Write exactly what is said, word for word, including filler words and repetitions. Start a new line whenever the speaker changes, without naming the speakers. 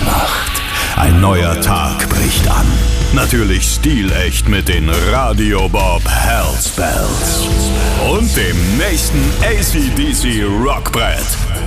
Nacht. Ein neuer Tag bricht an. Natürlich stilecht mit den Radio Bob Hellspells. Und dem nächsten A C D C Rockbrett.